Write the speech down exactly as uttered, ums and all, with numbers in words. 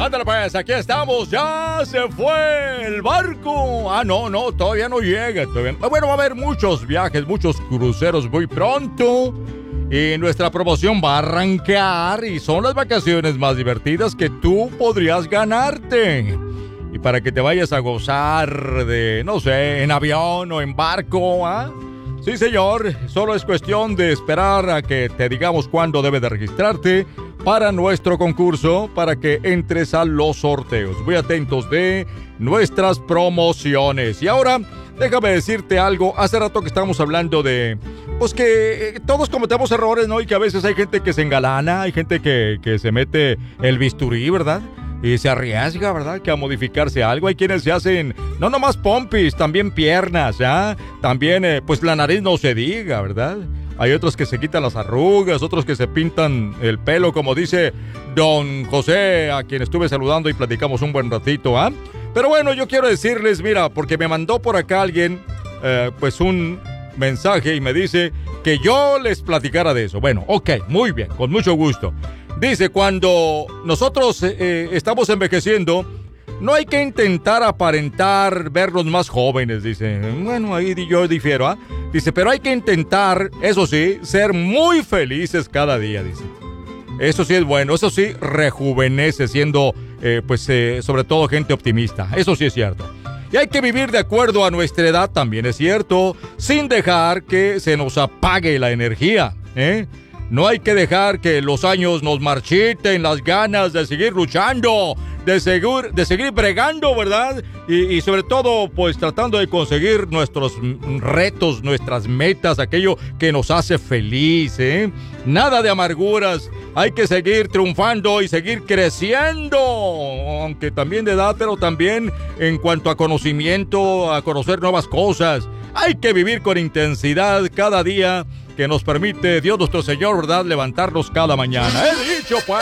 Ándale pues, aquí estamos, ya se fue el barco. Ah, no, no, todavía no llega. Todavía... Bueno, va a haber muchos viajes, muchos cruceros muy pronto. Y nuestra promoción va a arrancar y son las vacaciones más divertidas que tú podrías ganarte. Y para que te vayas a gozar de, no sé, en avión o en barco, ¿ah? Sí, señor, solo es cuestión de esperar a que te digamos cuándo debes de registrarte para nuestro concurso, para que entres a los sorteos. Muy atentos de nuestras promociones. Y ahora, déjame decirte algo. Hace rato que estábamos hablando de, pues que eh, todos cometemos errores, ¿no? Y que a veces hay gente que se engalana, hay gente que, que se mete el bisturí, ¿verdad? Y se arriesga, ¿verdad? Que a modificarse algo. Hay quienes se hacen, no nomás pompis, también piernas, ¿ya? También, eh, pues la nariz no se diga, ¿verdad? Hay otros que se quitan las arrugas, otros que se pintan el pelo, como dice don José, a quien estuve saludando y platicamos un buen ratito, ¿ah? Pero bueno, yo quiero decirles, mira, porque me mandó por acá alguien, eh, pues un mensaje y me dice que yo les platicara de eso. Bueno, ok, muy bien, con mucho gusto. Dice, cuando nosotros eh, estamos envejeciendo, no hay que intentar aparentar vernos más jóvenes, dice. Bueno, ahí yo difiero, ¿ah? ¿eh? Dice, pero hay que intentar, eso sí, ser muy felices cada día, dice. Eso sí es bueno, eso sí rejuvenece siendo, eh, pues, eh, sobre todo gente optimista. Eso sí es cierto. Y hay que vivir de acuerdo a nuestra edad, también es cierto, sin dejar que se nos apague la energía, ¿eh? No hay que dejar que los años nos marchiten las ganas de seguir luchando, de seguir, de seguir bregando, ¿verdad? Y, y sobre todo, pues tratando de conseguir nuestros retos, nuestras metas, aquello que nos hace feliz, ¿eh? Nada de amarguras, hay que seguir triunfando y seguir creciendo, aunque también de edad, pero también en cuanto a conocimiento, a conocer nuevas cosas. Hay que vivir con intensidad cada día que nos permite Dios nuestro Señor, ¿verdad? Levantarnos cada mañana. He dicho, pues.